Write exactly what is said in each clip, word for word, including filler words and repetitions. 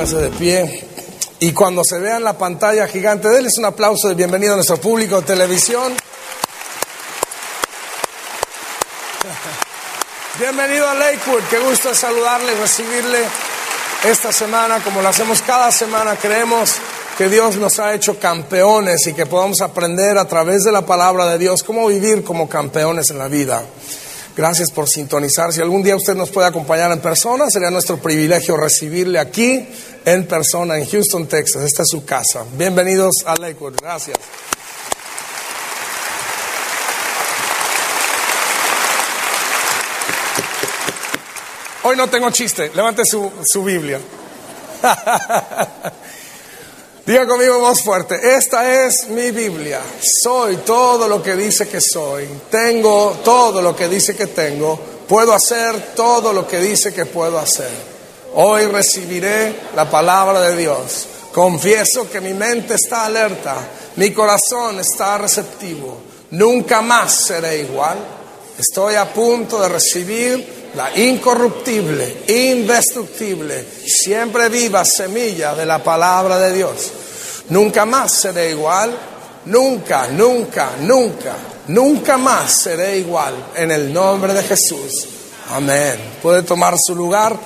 Póngase de pie. Y cuando se vea en la pantalla gigante, denles un aplauso de bienvenida a nuestro público de televisión. Bienvenido a Lakewood. Qué gusto es saludarle y recibirle esta semana. Como lo hacemos cada semana, creemos que Dios nos ha hecho campeones y que podamos aprender a través de la palabra de Dios cómo vivir como campeones en la vida. Gracias por sintonizar. Si algún día usted nos puede acompañar en persona, sería nuestro privilegio recibirle aquí en persona en Houston, Texas. Esta es su casa. Bienvenidos a Lakewood. Gracias. Hoy no tengo chiste. Levante su, su Biblia. Diga conmigo voz fuerte: esta es mi Biblia. Soy todo lo que dice que soy. Tengo todo lo que dice que tengo. Puedo hacer todo lo que dice que puedo hacer. Hoy recibiré la palabra de Dios. Confieso que mi mente está alerta. Mi corazón está receptivo. Nunca más seré igual. Estoy a punto de recibir la incorruptible, indestructible, siempre viva semilla de la palabra de Dios. Nunca más seré igual, nunca, nunca, nunca, nunca más seré igual, en el nombre de Jesús. Amén. Puede tomar su lugar.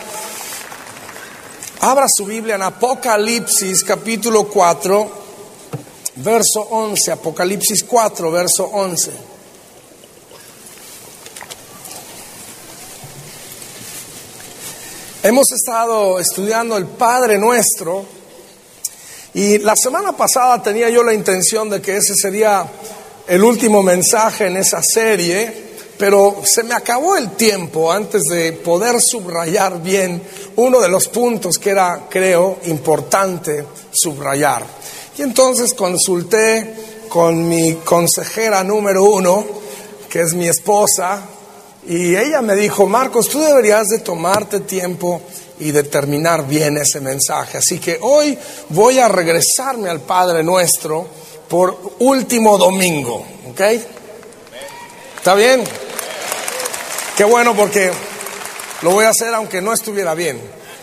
Abra su Biblia en Apocalipsis capítulo cuatro, verso once. Apocalipsis cuatro, verso once. Hemos estado estudiando el Padre Nuestro y la semana pasada tenía yo la intención de que ese sería el último mensaje en esa serie, pero se me acabó el tiempo antes de poder subrayar bien uno de los puntos que era, creo, importante subrayar. Y entonces consulté con mi consejera número uno, que es mi esposa, y ella me dijo: Marcos, tú deberías de tomarte tiempo y de terminar bien ese mensaje. Así que hoy voy a regresarme al Padre Nuestro por último domingo, ¿ok? ¿Está bien? Qué bueno, porque lo voy a hacer aunque no estuviera bien.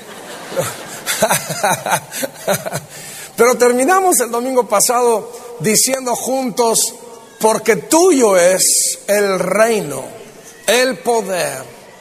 Pero terminamos el domingo pasado diciendo juntos: porque tuyo es el reino, el poder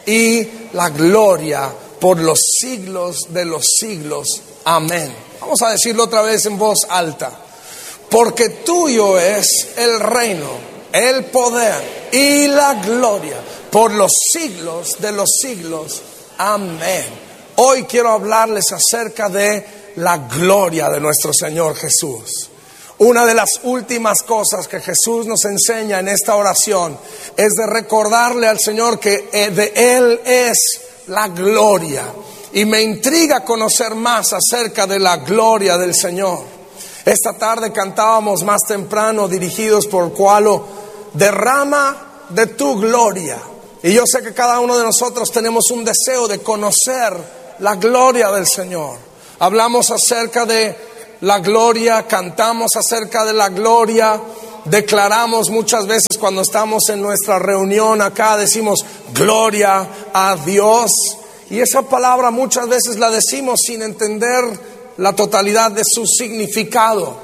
y la gloria por los siglos de los siglos. Amén. Vamos a decirlo otra vez en voz alta. Porque tuyo es el reino, el poder y la gloria por los siglos de los siglos. Amén. Hoy quiero hablarles acerca de la gloria de nuestro Señor Jesús. Una de las últimas cosas que Jesús nos enseña en esta oración es de recordarle al Señor que de Él es la gloria. Y me intriga conocer más acerca de la gloria del Señor. Esta tarde cantábamos más temprano, dirigidos por Cualo, derrama de tu gloria. Y yo sé que cada uno de nosotros tenemos un deseo de conocer la gloria del Señor. Hablamos acerca de la gloria, cantamos acerca de la gloria, declaramos muchas veces cuando estamos en nuestra reunión acá, decimos gloria a Dios, y esa palabra muchas veces la decimos sin entender la totalidad de su significado.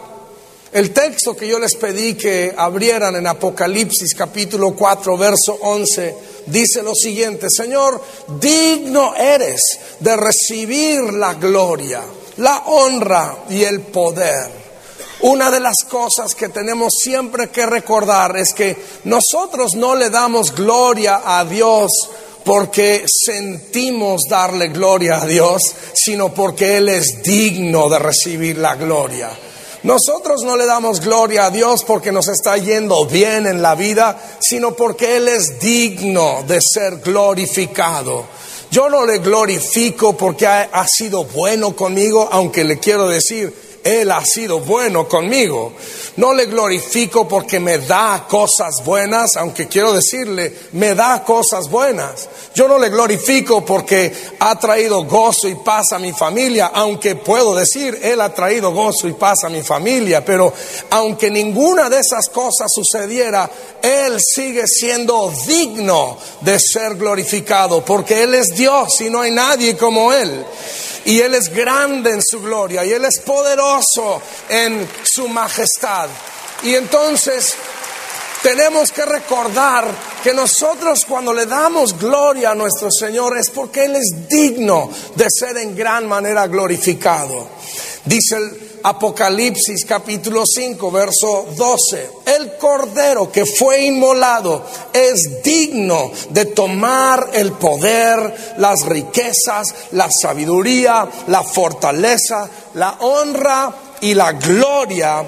El texto que yo les pedí que abrieran en Apocalipsis capítulo cuatro, verso once, dice lo siguiente: Señor, digno eres de recibir la gloria, la honra y el poder. Una de las cosas que tenemos siempre que recordar es que nosotros no le damos gloria a Dios porque sentimos darle gloria a Dios, sino porque Él es digno de recibir la gloria. Nosotros no le damos gloria a Dios porque nos está yendo bien en la vida, sino porque Él es digno de ser glorificado. Yo no le glorifico porque ha, ha sido bueno conmigo, aunque le quiero decir, Él ha sido bueno conmigo. No le glorifico porque me da cosas buenas, aunque quiero decirle, me da cosas buenas. Yo no le glorifico porque ha traído gozo y paz a mi familia, aunque puedo decir, Él ha traído gozo y paz a mi familia. Pero aunque ninguna de esas cosas sucediera, Él sigue siendo digno de ser glorificado, porque Él es Dios y no hay nadie como Él. Y Él es grande en su gloria, y Él es poderoso en su majestad. Y entonces tenemos que recordar que nosotros, cuando le damos gloria a nuestro Señor, es porque Él es digno de ser en gran manera glorificado. Dice el Apocalipsis capítulo cinco, verso doce: el cordero que fue inmolado es digno de tomar el poder, las riquezas, la sabiduría, la fortaleza, la honra y la gloria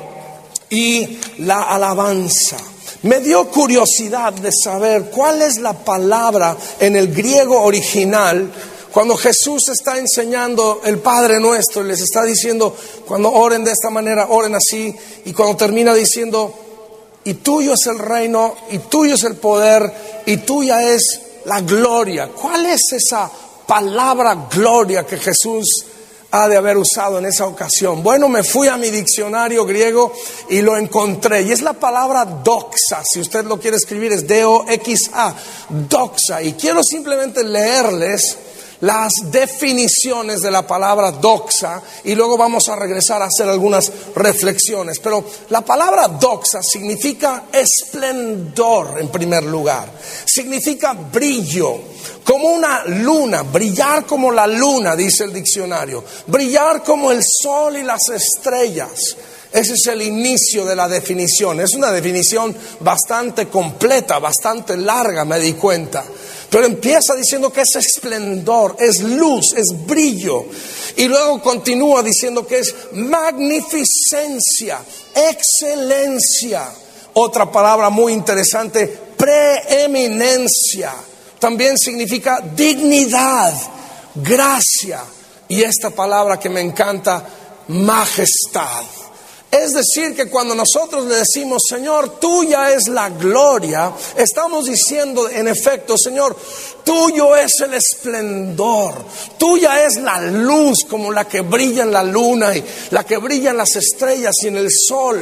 y la alabanza. Me dio curiosidad de saber cuál es la palabra en el griego original cuando Jesús está enseñando el Padre Nuestro y les está diciendo: cuando oren de esta manera, oren así. Y cuando termina diciendo: y tuyo es el reino, y tuyo es el poder, y tuya es la gloria. ¿Cuál es esa palabra gloria que Jesús ha de haber usado en esa ocasión? Bueno, me fui a mi diccionario griego y lo encontré, y es la palabra doxa. Si usted lo quiere escribir, es D O X A, doxa. Y quiero simplemente leerles las definiciones de la palabra doxa, y luego vamos a regresar a hacer algunas reflexiones. Pero la palabra doxa significa esplendor en primer lugar, significa brillo, como una luna, brillar como la luna, dice el diccionario, brillar como el sol y las estrellas. Ese es el inicio de la definición. Es una definición bastante completa, bastante larga, me di cuenta. Pero empieza diciendo que es esplendor, es luz, es brillo. Y luego continúa diciendo que es magnificencia, excelencia. Otra palabra muy interesante, preeminencia. También significa dignidad, gracia. Y esta palabra que me encanta, majestad. Es decir, que cuando nosotros le decimos: Señor, tuya es la gloria, estamos diciendo en efecto: Señor, tuyo es el esplendor, tuya es la luz como la que brilla en la luna y la que brilla en las estrellas y en el sol.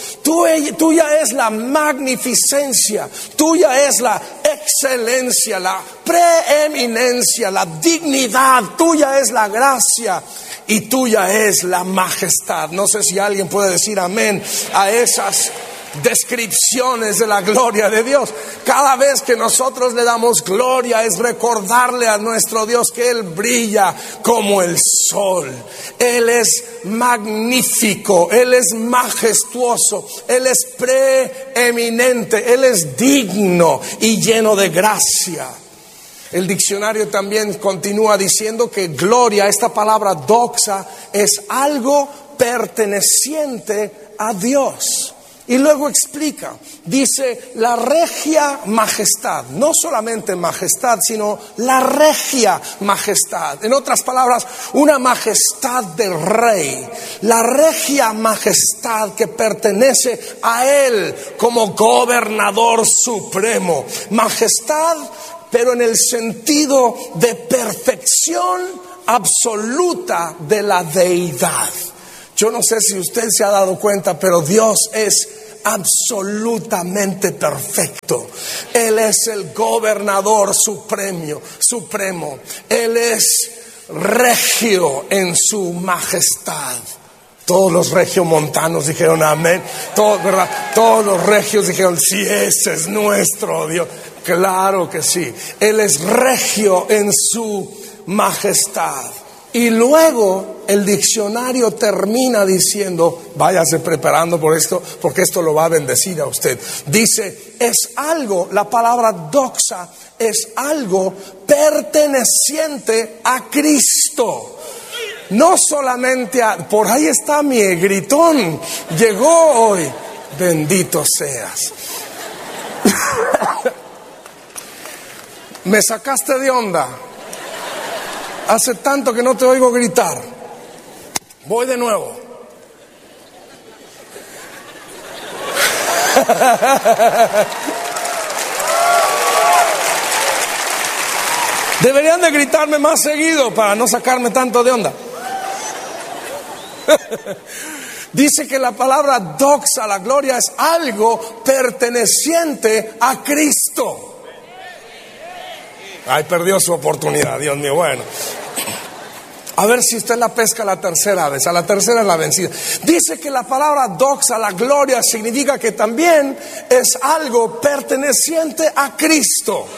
Tuya es la magnificencia, tuya es la excelencia, la preeminencia, la dignidad, tuya es la gracia. Y tuya es la majestad. No sé si alguien puede decir amén a esas descripciones de la gloria de Dios. Cada vez que nosotros le damos gloria es recordarle a nuestro Dios que Él brilla como el sol. Él es magnífico, Él es majestuoso, Él es preeminente, Él es digno y lleno de gracia. El diccionario también continúa diciendo que gloria, esta palabra doxa, es algo perteneciente a Dios. Y luego explica, dice la regia majestad, no solamente majestad, sino la regia majestad. En otras palabras, una majestad de rey, la regia majestad que pertenece a Él como gobernador supremo. Majestad, pero en el sentido de perfección absoluta de la deidad. Yo no sé si usted se ha dado cuenta, pero Dios es absolutamente perfecto. Él es el gobernador supremo, supremo. Él es regio en su majestad. Todos los regiomontanos dijeron amén. Todos, ¿verdad? Todos los regios dijeron: sí, ese es nuestro Dios. Claro que sí. Él es regio en su majestad. Y luego el diccionario termina diciendo, váyase preparando por esto, porque esto lo va a bendecir a usted. Dice, es algo, la palabra doxa es algo perteneciente a Cristo. No solamente a, por ahí está mi gritón, llegó hoy, bendito seas. Me sacaste de onda. Hace tanto que no te oigo gritar. Voy de nuevo. Deberían de gritarme más seguido para no sacarme tanto de onda. Dice que la palabra doxa, la gloria, es algo perteneciente a Cristo. Ay, perdió su oportunidad, Dios mío. Bueno, A ver si usted la pesca la tercera vez, a la tercera es la vencida. Dice que la palabra doxa, la gloria, significa que también es algo perteneciente a Cristo.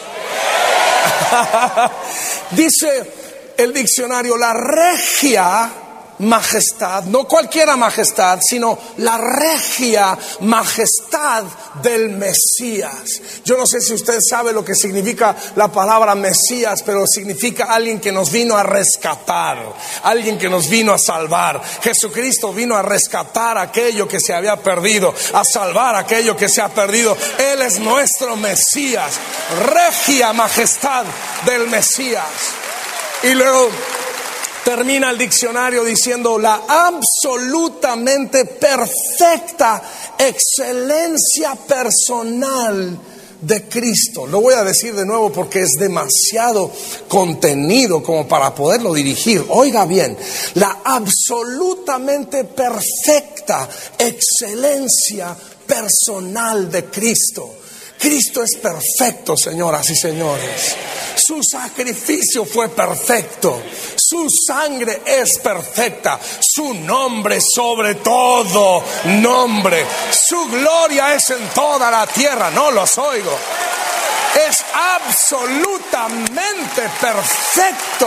Dice el diccionario, la regia majestad, no cualquiera majestad, sino la regia majestad del Mesías. Yo no sé si usted sabe lo que significa la palabra Mesías, pero significa alguien que nos vino a rescatar, alguien que nos vino a salvar. Jesucristo vino a rescatar aquello que se había perdido, a salvar aquello que se ha perdido. Él es nuestro Mesías, regia majestad del Mesías. Y luego termina el diccionario diciendo la absolutamente perfecta excelencia personal de Cristo. Lo voy a decir de nuevo porque es demasiado contenido como para poderlo dirigir. Oiga bien, la absolutamente perfecta excelencia personal de Cristo. Cristo es perfecto, señoras y señores. Su sacrificio fue perfecto. Su sangre es perfecta. Su nombre sobre todo nombre. Su gloria es en toda la tierra. No los oigo. Es absolutamente perfecto.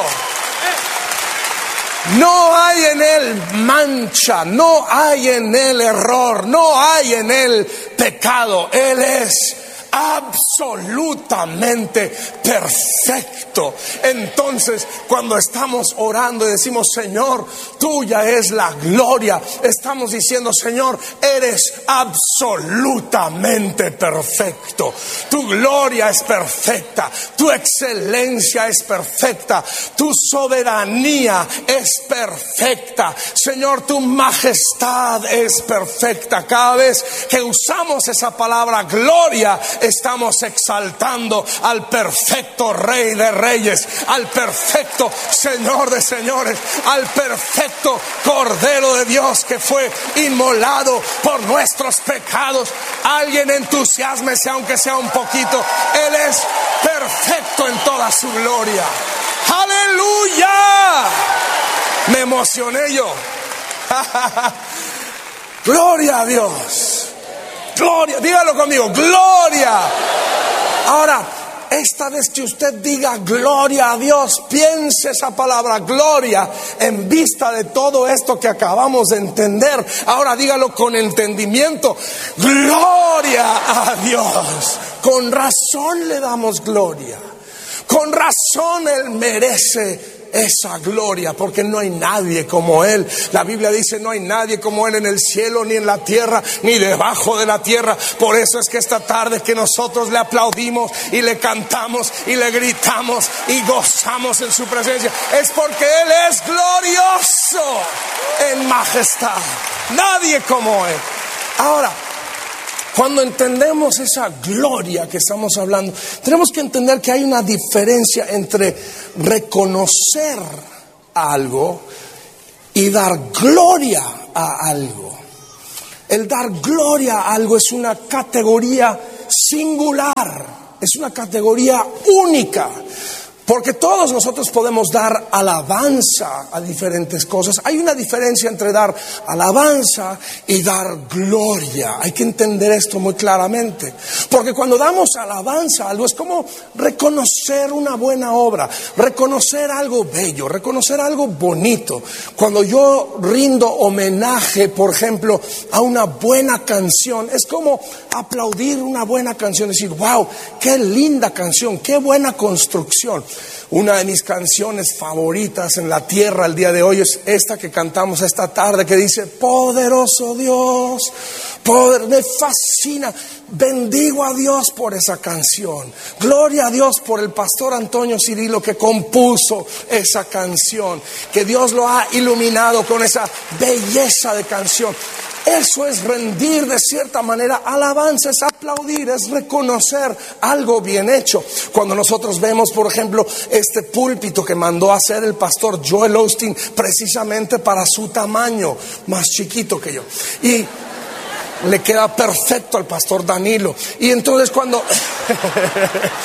No hay en él mancha, no hay en él error, no hay en él pecado. Él es absolutamente perfecto. Entonces, cuando estamos orando y decimos, Señor, tuya es la gloria, estamos diciendo, Señor, eres absolutamente perfecto. Tu gloria es perfecta, tu excelencia es perfecta, tu soberanía es perfecta. Señor, tu majestad es perfecta. Cada vez que usamos esa palabra gloria, estamos exaltando al perfecto Rey de Reyes, al perfecto Señor de Señores, al perfecto Cordero de Dios que fue inmolado por nuestros pecados. Alguien entusiásmese aunque sea un poquito. Él es perfecto en toda su gloria. ¡Aleluya! Me emocioné yo. Gloria a Dios. Gloria, dígalo conmigo, gloria. Ahora, esta vez que usted diga gloria a Dios, piense esa palabra gloria en vista de todo esto que acabamos de entender. Ahora dígalo con entendimiento, gloria a Dios. Con razón le damos gloria. Con razón Él merece esa gloria, porque no hay nadie como Él. La Biblia dice, no hay nadie como Él en el cielo, ni en la tierra, ni debajo de la tierra. Por eso es que esta tarde que nosotros le aplaudimos y le cantamos y le gritamos y gozamos en su presencia, es porque Él es glorioso en majestad. Nadie como Él. Ahora, cuando entendemos esa gloria que estamos hablando, tenemos que entender que hay una diferencia entre reconocer algo y dar gloria a algo. El dar gloria a algo es una categoría singular, es una categoría única. Porque todos nosotros podemos dar alabanza a diferentes cosas. Hay una diferencia entre dar alabanza y dar gloria. Hay que entender esto muy claramente. Porque cuando damos alabanza a algo es como reconocer una buena obra, reconocer algo bello, reconocer algo bonito. Cuando yo rindo homenaje, por ejemplo, a una buena canción, es como aplaudir una buena canción, decir, wow, qué linda canción, qué buena construcción. Una de mis canciones favoritas en la tierra el día de hoy es esta que cantamos esta tarde, que dice, poderoso Dios, poder, me fascina. Bendigo a Dios por esa canción. Gloria a Dios por el pastor Antonio Cirilo que compuso esa canción, que Dios lo ha iluminado con esa belleza de canción. Eso es rendir de cierta manera alabanza, es aplaudir, es reconocer algo bien hecho. Cuando nosotros vemos, por ejemplo, este púlpito que mandó a hacer el pastor Joel Osteen precisamente para su tamaño, más chiquito que yo, y le queda perfecto al pastor Danilo. Y entonces cuando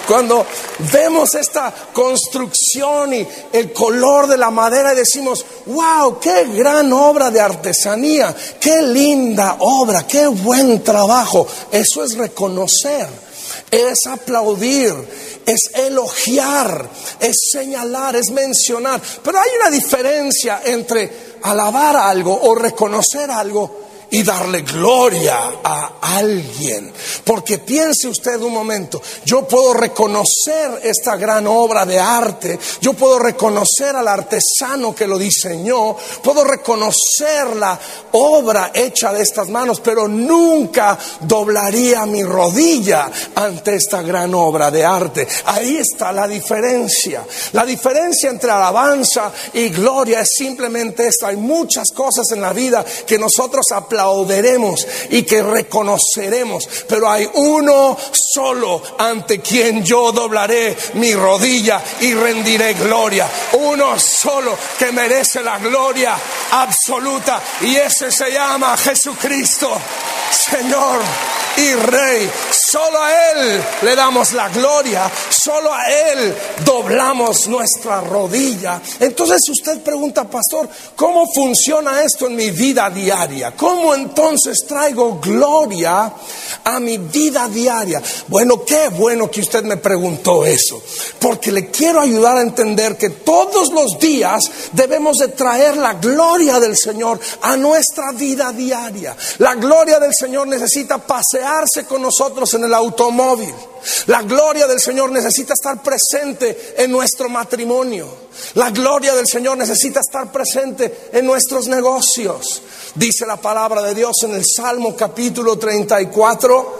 Cuando vemos esta construcción y el color de la madera y decimos, wow, qué gran obra de artesanía, qué linda obra, qué buen trabajo. Eso es reconocer, es aplaudir, es elogiar, es señalar, es mencionar. Pero hay una diferencia entre alabar algo o reconocer algo y darle gloria a alguien. Porque piense usted un momento, yo puedo reconocer esta gran obra de arte, yo puedo reconocer al artesano que lo diseñó, puedo reconocer la obra hecha de estas manos, pero nunca doblaría mi rodilla ante esta gran obra de arte. Ahí está la diferencia. La diferencia entre alabanza y gloria es simplemente esta. Hay muchas cosas en la vida que nosotros aplaudimos y que reconoceremos, pero hay uno solo ante quien yo doblaré mi rodilla y rendiré gloria. Uno solo que merece la gloria absoluta, y ese se llama Jesucristo, Señor y Rey. Solo a Él le damos la gloria, solo a Él doblamos nuestra rodilla. Entonces usted pregunta, pastor, ¿cómo funciona esto en mi vida diaria? ¿Cómo entonces traigo gloria a mi vida diaria? Bueno, qué bueno que usted me preguntó eso, porque le quiero ayudar a entender que todos los días debemos de traer la gloria del Señor a nuestra vida diaria. La gloria del Señor necesita pasearse con nosotros en el automóvil. La gloria del Señor necesita estar presente en nuestro matrimonio. La gloria del Señor necesita estar presente en nuestros negocios. Dice la palabra de Dios en el Salmo capítulo treinta y cuatro: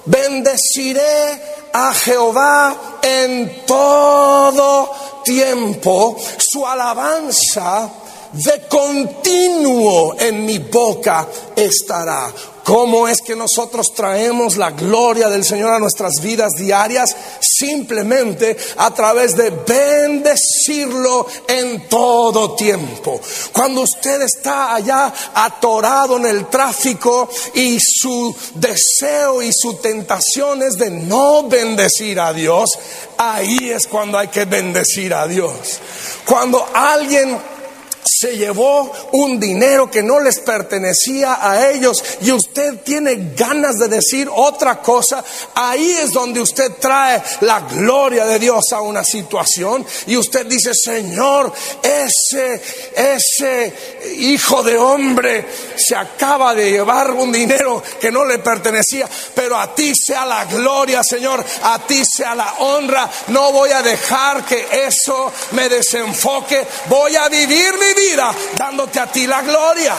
bendeciré a Jehová en todo tiempo, su alabanza de continuo en mi boca estará. ¿Cómo es que nosotros traemos la gloria del Señor a nuestras vidas diarias? Simplemente a través de bendecirlo en todo tiempo. Cuando usted está allá atorado en el tráfico y su deseo y su tentación es de no bendecir a Dios, ahí es cuando hay que bendecir a Dios. Cuando alguien se llevó un dinero que no les pertenecía a ellos y usted tiene ganas de decir otra cosa, ahí es donde usted trae la gloria de Dios a una situación y usted dice, Señor, ese, ese hijo de hombre se acaba de llevar un dinero que no le pertenecía, pero a ti sea la gloria, Señor, a ti sea la honra. No voy a dejar que eso me desenfoque, voy a vivir mi vida dándote a ti la gloria.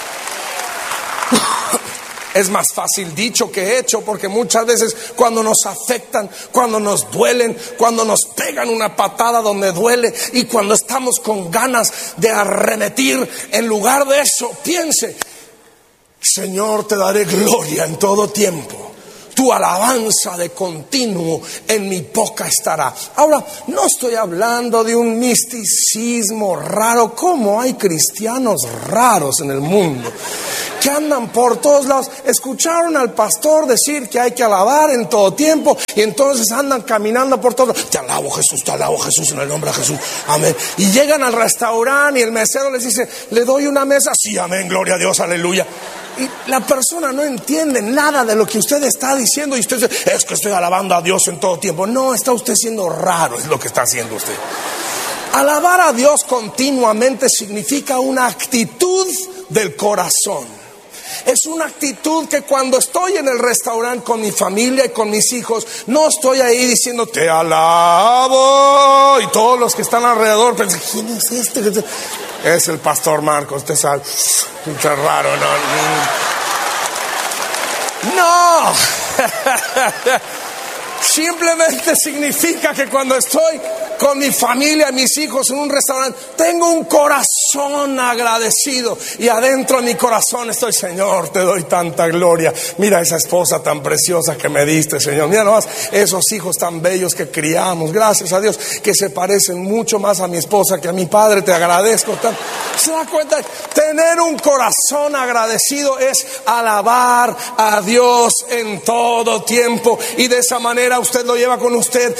Es más fácil dicho que hecho, porque muchas veces cuando nos afectan, cuando nos duelen, cuando nos pegan una patada donde duele y cuando estamos con ganas de arremetir, en lugar de eso, piense, Señor, te daré gloria en todo tiempo. Tu alabanza de continuo en mi boca estará. Ahora, no estoy hablando de un misticismo raro. ¿Cómo hay cristianos raros en el mundo que andan por todos lados? Escucharon al pastor decir que hay que alabar en todo tiempo y entonces andan caminando por todo. Te alabo, Jesús, te alabo, Jesús, en el nombre de Jesús, amén. Y llegan al restaurante y el mesero les dice, le doy una mesa. Sí, amén, gloria a Dios, aleluya. Y la persona no entiende nada de lo que usted está diciendo y usted dice, es que estoy alabando a Dios en todo tiempo. No, está usted siendo raro, es lo que está haciendo usted. Alabar a Dios continuamente significa una actitud del corazón. Es una actitud que cuando estoy en el restaurante con mi familia y con mis hijos, no estoy ahí diciendo, te alabo, y todos los que están alrededor piensan, ¿quién es este? Es el pastor Marcos, usted sabe, es raro, no, no. Simplemente significa que cuando estoy con mi familia, mis hijos en un restaurante, tengo un corazón agradecido y adentro de mi corazón estoy, Señor, te doy tanta gloria. Mira esa esposa tan preciosa que me diste, Señor. Mira nomás esos hijos tan bellos que criamos. Gracias a Dios que se parecen mucho más a mi esposa que a mi padre. Te agradezco tanto. ¿Se da cuenta? Tener un corazón agradecido es alabar a Dios en todo tiempo y de esa manera usted lo lleva con usted